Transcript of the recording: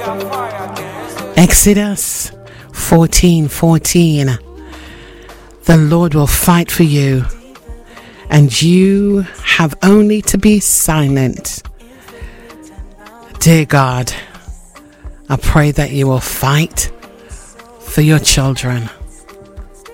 Exodus 14:14. The Lord will fight for you, and you have only to be silent. Dear God, I pray that you will fight for your children.